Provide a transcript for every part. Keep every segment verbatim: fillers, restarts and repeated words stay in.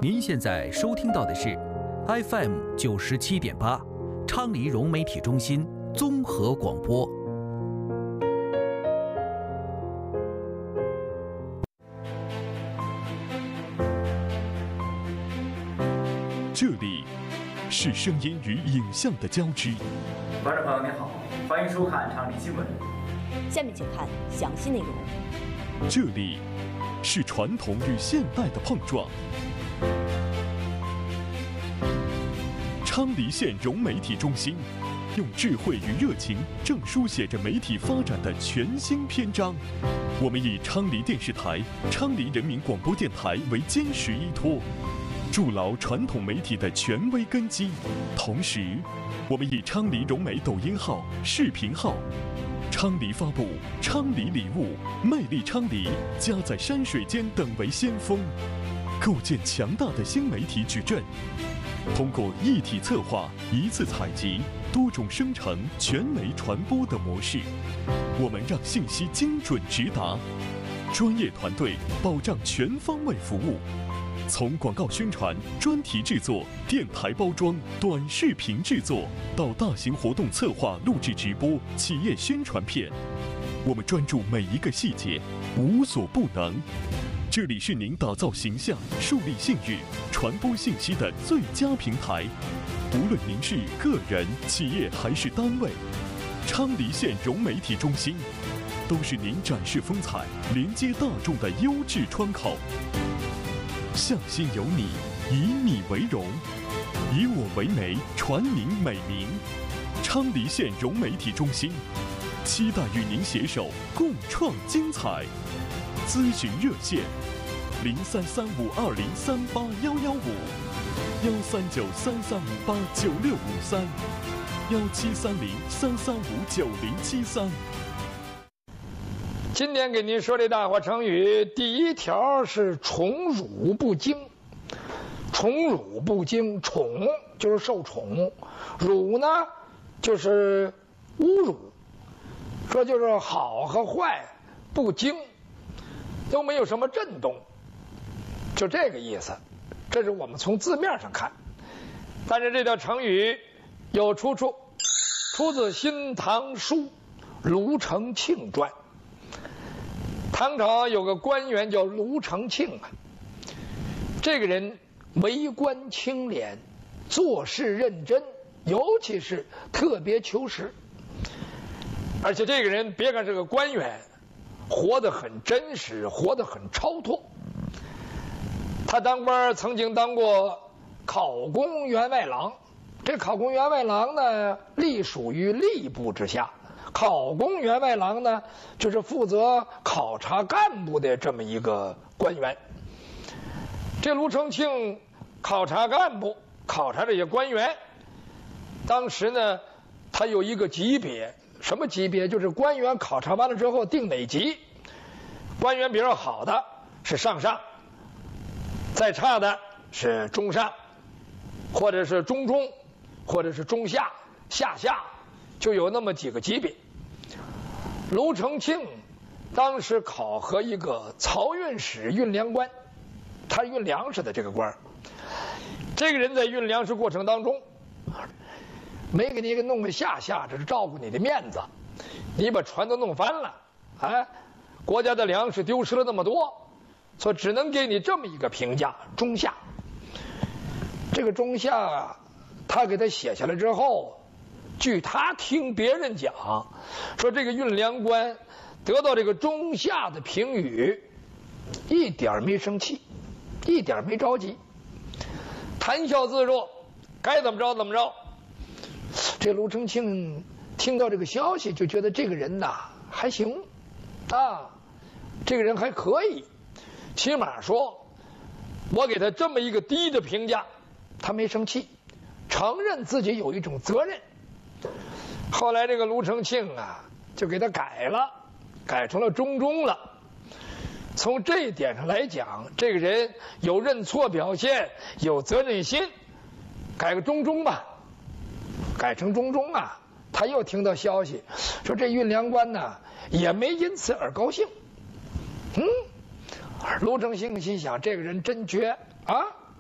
您现在收听到的是 F M 九十七点八，昌黎融媒体中心综合广播。 这里是声音与影像的交织。 观众朋友您好，欢迎收看昌黎新闻。 下面请看详细内容。 这里是传统与现代的碰撞。昌黎县融媒体中心用智慧与热情，正书写着媒体发展的全新篇章。我们以昌黎电视台、昌黎人民广播电台为坚实依托，筑牢传统媒体的权威根基。同时，我们以昌黎融媒抖音号、视频号、昌黎发布、昌黎礼物、魅力昌黎、家在山水间等为先锋，构建强大的新媒体矩阵。通过一体策划、一次采集、多种生成、全媒传播的模式，我们让信息精准直达，专业团队保障全方位服务。从广告宣传、专题制作、电台包装、短视频制作，到大型活动策划、录制直播、企业宣传片，我们专注每一个细节，无所不能。这里是您打造形象、树立信誉、传播信息的最佳平台。无论您是个人、企业还是单位，昌黎县融媒体中心都是您展示风采、连接大众的优质窗口。向心有你，以你为荣，以我为媒，传您美名。昌黎县融媒体中心，期待与您携手共创精彩。咨询热线：零三三五二零三八幺幺五，幺三九三三五八九六五三，幺七三零三三五九零七三。 今天给您说这大话成语，第一条是宠辱不惊。宠辱不惊，宠就是受宠，辱呢就是侮辱，说就是好和坏不惊，都没有什么震动，就这个意思。这是我们从字面上看，但是这条成语有出处，出自《新唐书·卢承庆传》。唐朝有个官员叫卢承庆啊，这个人为官清廉，做事认真，尤其是特别求实。而且这个人别看是个官员，活得很真实，活得很超脱。他当官曾经当过考功员外郎，这考功员外郎呢隶属于吏部之下，考功员外郎呢就是负责考察干部的这么一个官员。这卢承庆考察干部，考察这些官员，当时呢他有一个级别，什么级别？就是官员考察完了之后定哪级，官员比较好的是上上，再差的是中上，或者是中中，或者是中下，下下，就有那么几个级别。卢承庆当时考核一个漕运使运粮官，他运粮食的这个官，这个人在运粮食过程当中没给你给弄个下下，这是照顾你的面子，你把船都弄翻了，哎，国家的粮食丢失了那么多，所以只能给你这么一个评价，中下。这个中下他给他写下来之后，据他听别人讲，说这个运粮官得到这个中下的评语，一点没生气，一点没着急，谈笑自若，该怎么着怎么着。这卢承庆听到这个消息，就觉得这个人呐还行啊，这个人还可以，起码说我给他这么一个低的评价，他没生气，承认自己有一种责任。后来这个卢承庆啊就给他改了，改成了中中了。从这一点上来讲，这个人有认错表现，有责任心，改个中中吧，改成中中啊。他又听到消息说这运粮官呢也没因此而高兴。嗯，卢承庆心想这个人真绝啊，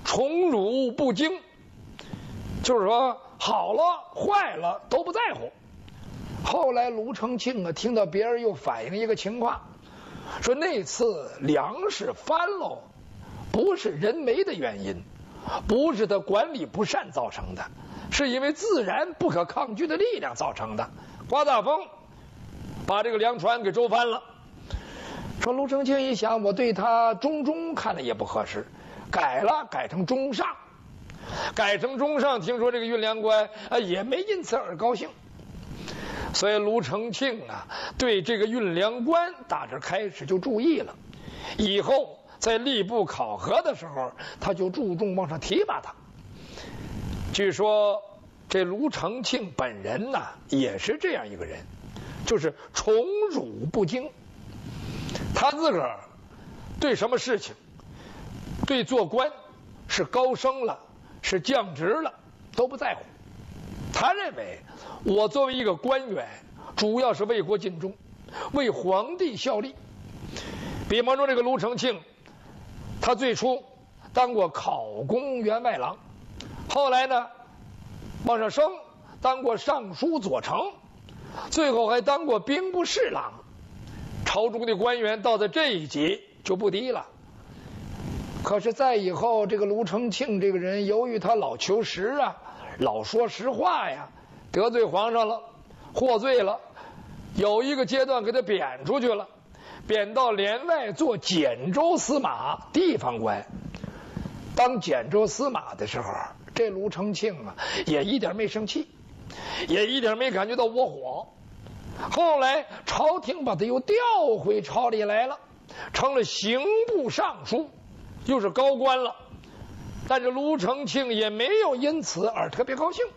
宠辱不惊，就是说好了坏了都不在乎。后来卢承庆啊，听到别人又反映一个情况，说那次粮食翻喽，不是人为的原因，不是他管理不善造成的，是因为自然不可抗拒的力量造成的。刮大风，把这个粮船给周翻了。说卢承庆一想，我对他中中看了也不合适，改了，改成中上，改成中上。听说这个运粮官啊也没因此而高兴，所以卢承庆啊对这个运粮官打这开始就注意了，以后在吏部考核的时候，他就注重往上提拔他。据说这卢承庆本人呢也是这样一个人，就是宠辱不惊。他自个儿对什么事情，对做官是高升了是降职了都不在乎。他认为我作为一个官员，主要是为国尽忠，为皇帝效力。比方说这个卢承庆，他最初当过考功员外郎，后来呢往上升，当过尚书左丞，最后还当过兵部侍郎。朝中的官员到了这一级就不低了。可是再以后，这个卢承庆这个人，由于他老求实啊，老说实话呀，得罪皇上了，获罪了，有一个阶段给他贬出去了，贬到连外做简州司马地方官。当简州司马的时候，这卢承庆啊也一点没生气，也一点没感觉到窝火。后来朝廷把他又调回朝里来了，成了刑部尚书，又是高官了。但是卢承庆也没有因此而特别高兴。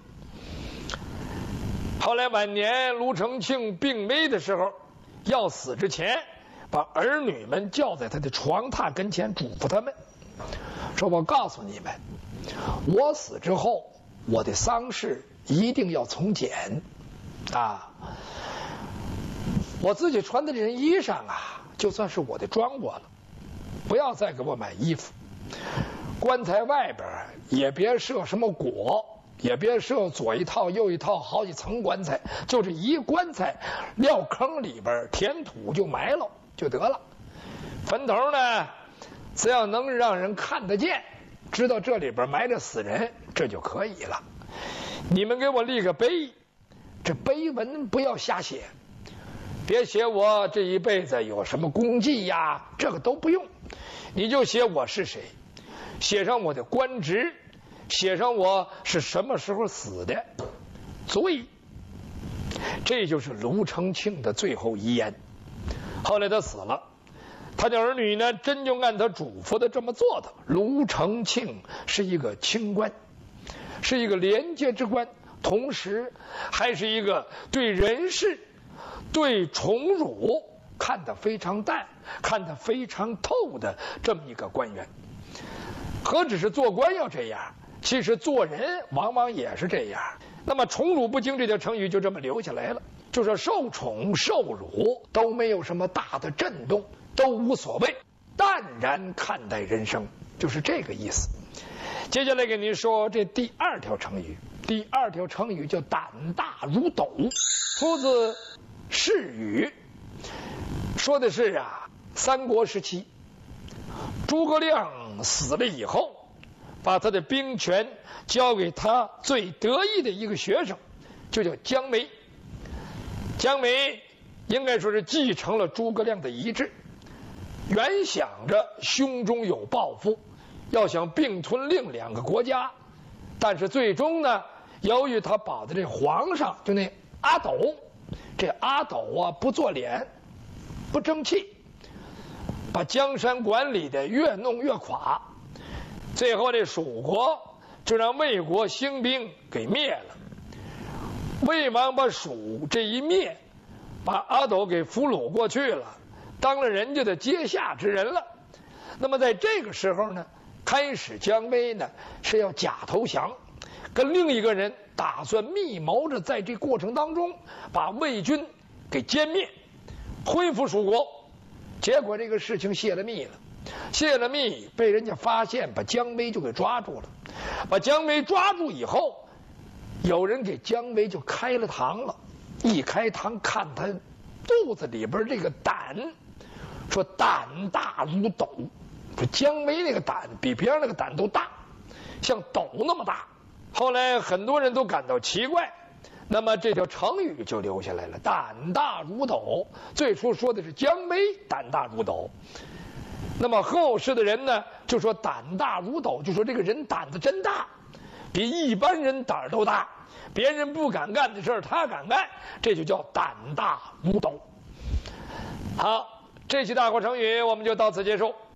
后来晚年卢承庆病危的时候，要死之前，把儿女们叫在他的床榻跟前，嘱咐他们说：“我告诉你们，我死之后，我的丧事一定要从简啊。我自己穿的这身衣裳啊，就算是我的装过了，不要再给我买衣服。棺材外边也别设什么椁，也别设左一套右一套好几层棺材，就这一棺材撂坑里边填土就埋了就得了。坟头呢，只要能让人看得见，知道这里边埋着死人，这就可以了。你们给我立个碑，这碑文不要瞎写，别写我这一辈子有什么功绩呀，这个都不用，你就写我是谁，写上我的官职，写上我是什么时候死的，足以。这就是卢承庆的最后遗言。后来他死了，他的儿女呢，真就按他嘱咐的这么做的。卢承庆是一个清官，是一个廉洁之官，同时还是一个对人事对宠辱看得非常淡，看得非常透的这么一个官员。何止是做官要这样，其实做人往往也是这样。那么宠辱不惊这条成语就这么留下来了，就是受宠受辱都没有什么大的震动，都无所谓，淡然看待人生，就是这个意思。接下来给您说这第二条成语，第二条成语叫胆大如斗，出自《释语》，说的是啊，三国时期诸葛亮死了以后，把他的兵权交给他最得意的一个学生，就叫姜维。姜维应该说是继承了诸葛亮的遗志，原想着胸中有抱负，要想并吞另两个国家，但是最终呢，由于他保的这皇上就那阿斗，这阿斗啊不做脸不争气，把江山管理的越弄越垮，最后这蜀国就让魏国兴兵给灭了。魏王把蜀这一灭，把阿斗给俘虏过去了，当了人家的阶下之人了。那么在这个时候呢，开始姜维呢是要假投降，跟另一个人打算密谋着在这过程当中把魏军给歼灭，恢复蜀国。结果这个事情泄了密了， 泄了密，被人家发现，把姜维就给抓住了。把姜维抓住以后，有人给姜维就开了膛了。一开膛，看他肚子里边这个胆，说胆大如斗。说姜维那个胆比别人那个胆都大，像斗那么大。后来很多人都感到奇怪，那么这条成语就留下来了，胆大如斗。最初说的是姜维胆大如斗，那么后世的人呢就说胆大如斗，就说这个人胆子真大，比一般人胆儿都大，别人不敢干的事儿他敢干，这就叫胆大如斗。好，这期大话成语我们就到此结束。